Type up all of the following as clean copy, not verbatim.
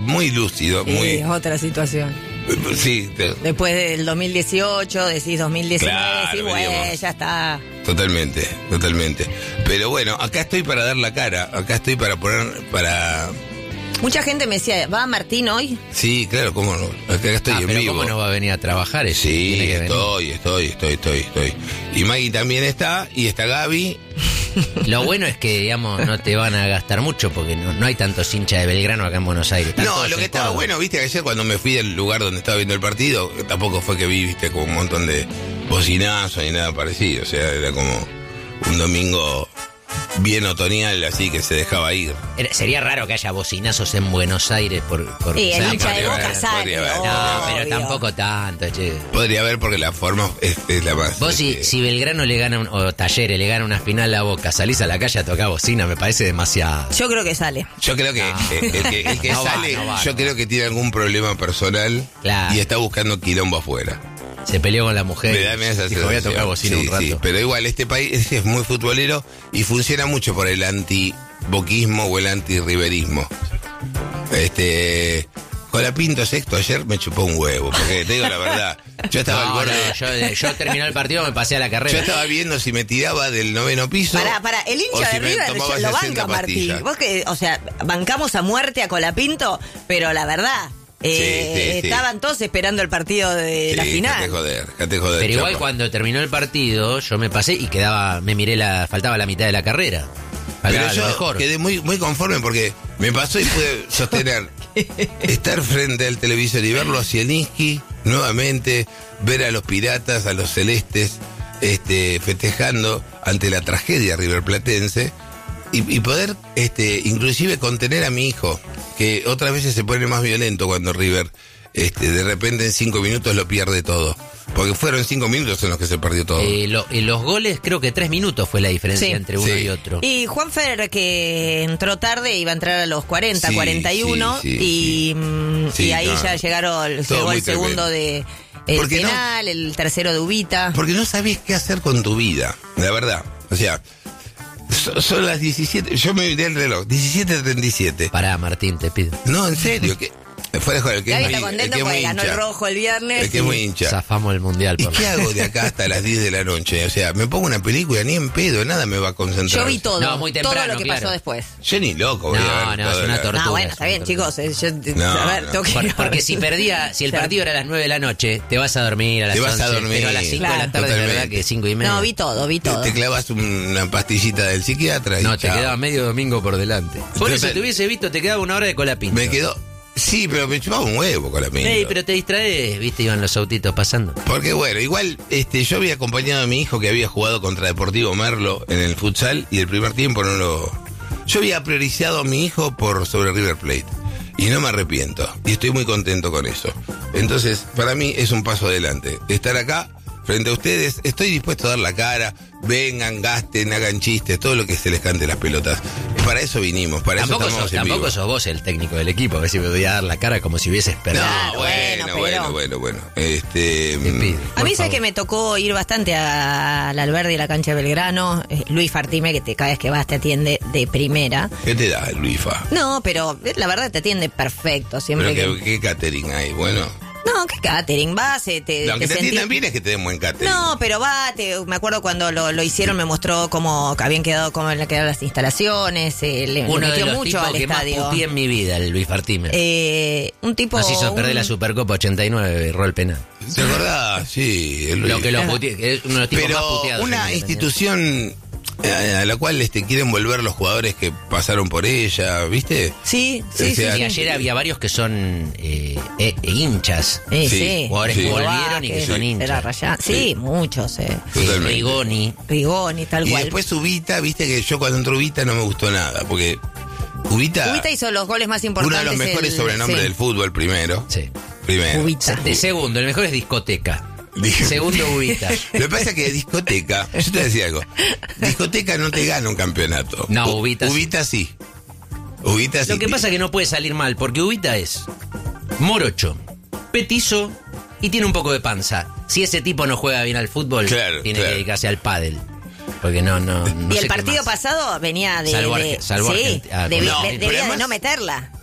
muy lúcido, muy... Es otra situación. Sí. Después del 2018, decís 2019, Claro, decís, bueno, ya está. Totalmente. Pero bueno, acá estoy para dar la cara, acá estoy para poner, Mucha gente me decía, ¿va Martín hoy? Sí, claro, cómo no, acá estoy en pero vivo. ¿cómo no va a venir a trabajar? Sí, Tiene que venir. estoy. Y Maggie también está, y está Gaby. Lo bueno es que, digamos, no te van a gastar mucho porque no hay tantos hinchas de Belgrano acá en Buenos Aires. Están No, todos lo que en estaba Córdoba. bueno, viste, que ayer cuando me fui del lugar donde estaba viendo el partido, tampoco fue que vi, viste, como un montón de bocinazos ni nada parecido. O sea, era como un domingo bien otoñal, así que se dejaba ir. Sería raro que haya bocinazos en Buenos Aires por Sí, el ¿sabes? hincha de podría Boca haber, sale. podría haber. No, pero obvio. tampoco tanto, che. Podría haber porque la forma es la más... Vos si Belgrano le gana, o Talleres le gana una final a Boca, salís a la calle a tocar bocina, me parece demasiado. Yo creo que sale. Yo creo que el que No va, sale, no va, yo no creo va. que tiene algún problema personal Claro. y está buscando quilombo afuera. Se peleó con la mujer. Me da esa dijo, voy a sensación. tocar bocina un rato. Sí, pero igual este país es muy futbolero y funciona mucho por el anti-boquismo o el anti-riverismo. Colapinto sexto ayer me chupó un huevo, porque te digo la verdad, yo estaba al borde. Yo terminé el partido, me pasé a la Yo carrera. estaba viendo si me tiraba del 9º piso. Pará, el o hincha si de me River tomaba lo 60 banca, Martín. pastillas. Vos que, o sea, bancamos a muerte a Colapinto, pero la verdad, Sí. estaban todos esperando el partido de la final. Dejate joder. Pero igual chapa. cuando terminó el partido, yo me pasé y faltaba la mitad de la carrera. Pero Faltaba lo yo mejor. quedé muy conforme porque me pasó y pude sostener estar frente al televisor y verlo a Zielinski nuevamente, ver a los piratas, a los celestes, festejando ante la tragedia riverplatense y poder inclusive contener a mi hijo, que otras veces se pone más violento cuando River de repente en 5 minutos lo pierde todo. Porque fueron 5 minutos en los que se perdió todo. Los goles, creo que 3 minutos fue la diferencia Sí. entre uno y otro. Y Juanfer, que entró tarde, iba a entrar a los 40, Sí, 41, sí. y ahí no. ya llegó Todo el muy segundo tremendo. de el Porque no- penal, el tercero de Ubita. Porque no sabés qué hacer con tu vida, la verdad. O sea, son las 17, yo me miré el reloj, 17:37. Pará, Martín, te pido. No, en serio, que fuera de joder, el que Gaby es está muy, contento el que es porque muy ganó hincha. el rojo el viernes. El que es muy hincha. Zafamos el mundial. ¿Y por qué lo- hago de acá hasta las 10 de la noche? O sea, me pongo una película, ni en pedo, nada me va a concentrar. Yo vi todo, No, muy temprano, todo lo que claro. pasó después. Yo ni loco voy a ver No, todo es una la- tortura. No, bueno, es está una bien, tortura. chicos. No, a ver, no. tengo que... Porque si el O sea, partido era a las 9 de la noche, te vas a dormir a las Te vas a 11, dormir. pero a las 5 de la Claro. tarde, de verdad Totalmente. que 5 y media. No, vi todo. Te clavas una pastillita del psiquiatra y No, te chao. quedaba medio domingo por delante. Por Entonces, eso te hubiese visto, te quedaba una hora de Colapinto. Me quedó... Sí, pero me chupaba un huevo con la mina. Ey, pero te distraes, viste, iban los autitos pasando. Porque bueno, igual yo había acompañado a mi hijo que había jugado contra Deportivo Merlo en el futsal y el primer tiempo no lo... Yo había priorizado a mi hijo sobre River Plate y no me arrepiento y estoy muy contento con eso. Entonces, para mí es un paso adelante. Estar acá frente a ustedes, estoy dispuesto a dar la cara, vengan, gasten, hagan chistes, todo lo que se les cante las pelotas. Para eso vinimos, para eso estamos en vivo. Tampoco sos vos el técnico del equipo, a ver si me voy a dar la cara como si hubieses perdido. No, Claro, bueno. Te pido, A por mí sé favor. que me tocó ir bastante al Alberdi y a la cancha de Belgrano. Luis Fartime, que cada vez que vas te atiende de primera. ¿Qué te da, Luifa? No, pero la verdad te atiende perfecto. Siempre Pero que... ¿qué catering hay? Bueno, No, ¿qué catering? Vas, te lo que te sentí- atiendan bien es que te den buen catering. No, pero me acuerdo cuando lo hicieron, me mostró cómo habían quedado, cómo le quedaron las instalaciones, le Uno de metió los mucho tipos al que más estadio. puteé en mi vida, el Luis Fartime. Un tipo... Nos hizo perder un- la Supercopa 89 y erró el penal. ¿Te acordás? Sí, el Luis. Lo que lo puteé, que es uno de los tipos más Pero puteados. una que tenía. institución a la cual quieren volver los jugadores que pasaron por ella, ¿viste? Sí, O sí, sea, sí. Y ayer había varios que son hinchas. Sí, Sí, sí. jugadores que Sí. volvieron y que son hinchas. Era Rayán. Sí, muchos. Totalmente. Rigoni. Tal Y cual. después Ubita, viste que yo cuando entró Ubita no me gustó nada, porque Ubita hizo los goles más uno importantes. de los mejores sobrenombres sí. del fútbol primero. Sí. Primero. Ubita. De segundo, el mejor es discoteca. Dije- Segundo, Ubita. Lo que pasa es que discoteca, yo te voy a decir algo, discoteca no te gana un campeonato. No, Ubita sí. Ubita sí. Ubita sí. Lo que pasa es que no puede salir mal, porque Ubita es morocho, petizo y tiene un poco de panza. Si ese tipo no juega bien al fútbol, Claro, tiene claro. que dedicarse al pádel. Porque no Y sé el qué partido más. pasado venía de... Salvo sí, Argentina. No, pero debía de además- no meterla.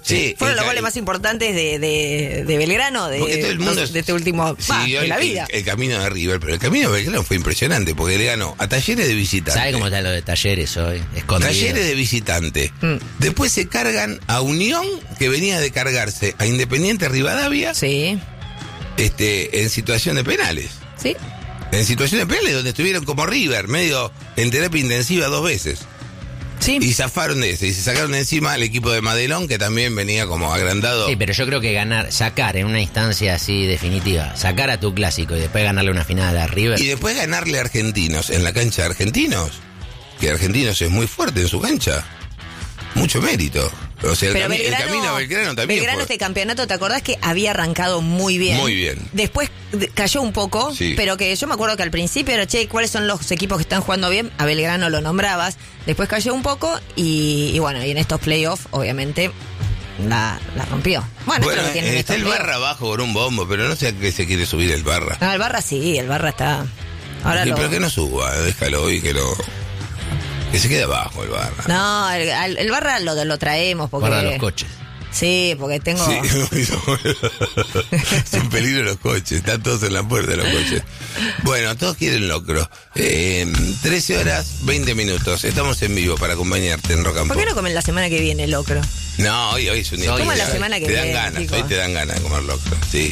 Sí, Fueron los goles más importantes de Belgrano Porque todo el mundo de este último siguió de la vida. el camino de River, pero el camino de Belgrano fue impresionante porque le ganó a Talleres de visitante. ¿Sabe cómo está lo de Talleres hoy? Escondido. Talleres de visitante. Después se cargan a Unión, que venía de cargarse a Independiente Rivadavia, Sí, en situación de penales. sí. En situación de penales donde estuvieron como River, medio en terapia intensiva 2 veces. Sí. Y zafaron de ese, y se sacaron de encima al equipo de Madelón, que también venía como agrandado. Sí, pero yo creo que sacar en una instancia así definitiva, sacar a tu clásico y después ganarle una final a River. Y después ganarle a Argentinos en la cancha de Argentinos, que Argentinos es muy fuerte en su cancha. Mucho mérito. O sea, Pero el camino a Belgrano también Belgrano fue. este campeonato, ¿te acordás que había arrancado muy bien? Muy bien. Después cayó un poco, Sí. pero que yo me acuerdo que al principio era, che, ¿cuáles son los equipos que están jugando bien? A Belgrano lo nombrabas. Después cayó un poco y bueno, y en estos playoffs, obviamente, la rompió. Bueno, esto es lo que tienen está estos el playoffs. Barra abajo por un bombo, pero no sé a qué se quiere subir el Barra. No, el Barra sí, el Barra está... Ahora Sí, lo... pero que no suba, déjalo y que se quede abajo el Barra. No, el Barra lo traemos porque... Guarda los coches. Sí, porque tengo... Sí, es un peligro los coches, están todos en la puerta de los coches. Bueno, todos quieren locro. 13 horas, 20 minutos. Estamos en vivo para acompañarte en Rock and ¿Por Pop. qué no comen la semana que viene locro? No, hoy es un día. Coman la especial. semana que te dan viene, ganas, chicos. hoy te dan ganas de comer locro. Sí.